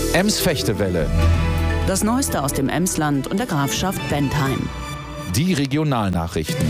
Ems-Fechtewelle. Das Neueste aus dem Emsland und der Grafschaft Bentheim. Die Regionalnachrichten.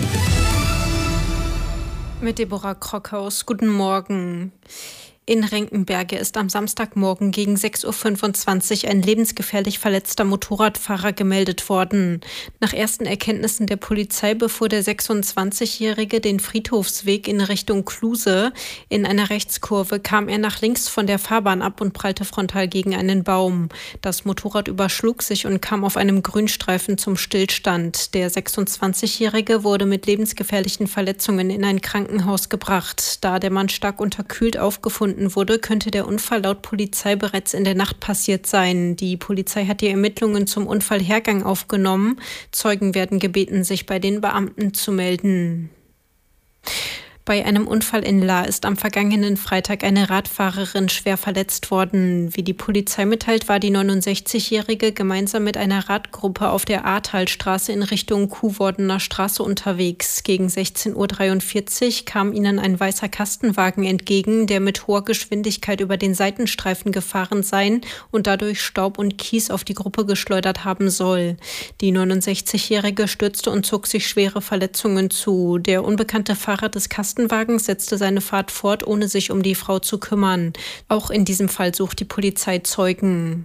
Mit Deborah Krockhaus. Guten Morgen. In Renkenberge ist am Samstagmorgen gegen 6:25 Uhr ein lebensgefährlich verletzter Motorradfahrer gemeldet worden. Nach ersten Erkenntnissen der Polizei befuhr der 26-Jährige den Friedhofsweg in Richtung Kluse. In einer Rechtskurve kam er nach links von der Fahrbahn ab und prallte frontal gegen einen Baum. Das Motorrad überschlug sich und kam auf einem Grünstreifen zum Stillstand. Der 26-Jährige wurde mit lebensgefährlichen Verletzungen in ein Krankenhaus gebracht. Da der Mann stark unterkühlt aufgefunden wurde, könnte der Unfall laut Polizei bereits in der Nacht passiert sein. Die Polizei hat die Ermittlungen zum Unfallhergang aufgenommen. Zeugen werden gebeten, sich bei den Beamten zu melden. Bei einem Unfall in Lahr ist am vergangenen Freitag eine Radfahrerin schwer verletzt worden. Wie die Polizei mitteilt, war die 69-Jährige gemeinsam mit einer Radgruppe auf der Ahrtalstraße in Richtung Kuhwordener Straße unterwegs. Gegen 16:43 Uhr kam ihnen ein weißer Kastenwagen entgegen, der mit hoher Geschwindigkeit über den Seitenstreifen gefahren sein und dadurch Staub und Kies auf die Gruppe geschleudert haben soll. Die 69-Jährige stürzte und zog sich schwere Verletzungen zu. Der unbekannte Fahrer des Kastenwagens setzte seine Fahrt fort, ohne sich um die Frau zu kümmern. Auch in diesem Fall sucht die Polizei Zeugen.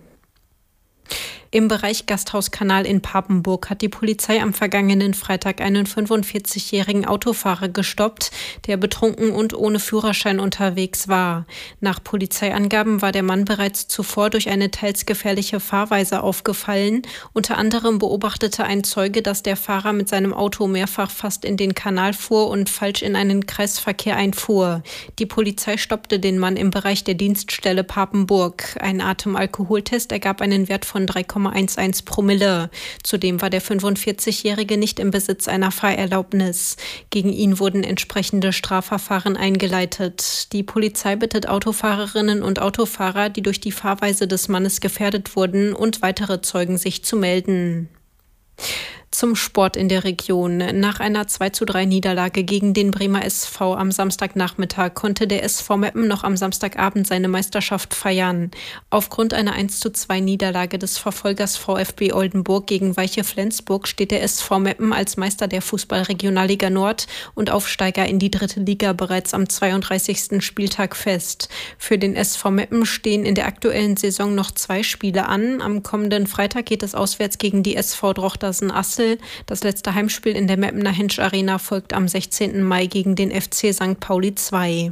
Im Bereich Gasthauskanal in Papenburg hat die Polizei am vergangenen Freitag einen 45-jährigen Autofahrer gestoppt, der betrunken und ohne Führerschein unterwegs war. Nach Polizeiangaben war der Mann bereits zuvor durch eine teils gefährliche Fahrweise aufgefallen. Unter anderem beobachtete ein Zeuge, dass der Fahrer mit seinem Auto mehrfach fast in den Kanal fuhr und falsch in einen Kreisverkehr einfuhr. Die Polizei stoppte den Mann im Bereich der Dienststelle Papenburg. Ein Atemalkoholtest ergab einen Wert von 3,11 Promille. Zudem war der 45-Jährige nicht im Besitz einer Fahrerlaubnis. Gegen ihn wurden entsprechende Strafverfahren eingeleitet. Die Polizei bittet Autofahrerinnen und Autofahrer, die durch die Fahrweise des Mannes gefährdet wurden, und weitere Zeugen, sich zu melden. Zum Sport in der Region. Nach einer 2:3 Niederlage gegen den Bremer SV am Samstagnachmittag konnte der SV Meppen noch am Samstagabend seine Meisterschaft feiern. Aufgrund einer 1:2 Niederlage des Verfolgers VfB Oldenburg gegen Weiche Flensburg steht der SV Meppen als Meister der Fußball-Regionalliga Nord und Aufsteiger in die 3. Liga bereits am 32. Spieltag fest. Für den SV Meppen stehen in der aktuellen Saison noch 2 Spiele an. Am kommenden Freitag geht es auswärts gegen die SV Drochtersen-Assel. Das letzte Heimspiel in der Meppener Hensch Arena folgt am 16. Mai gegen den FC St. Pauli 2.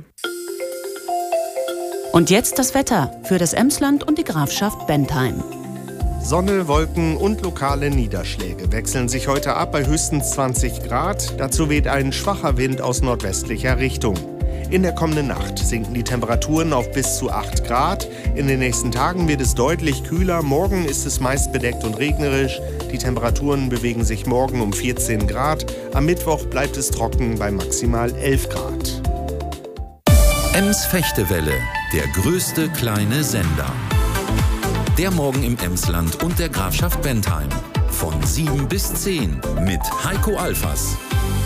Und jetzt das Wetter für das Emsland und die Grafschaft Bentheim. Sonne, Wolken und lokale Niederschläge wechseln sich heute ab bei höchstens 20 Grad. Dazu weht ein schwacher Wind aus nordwestlicher Richtung. In der kommenden Nacht sinken die Temperaturen auf bis zu 8 Grad. In den nächsten Tagen wird es deutlich kühler. Morgen ist es meist bedeckt und regnerisch. Die Temperaturen bewegen sich morgen um 14 Grad. Am Mittwoch bleibt es trocken bei maximal 11 Grad. Ems-Fechtewelle, der größte kleine Sender. Der Morgen im Emsland und der Grafschaft Bentheim. Von 7 bis 10 mit Heiko Alfas.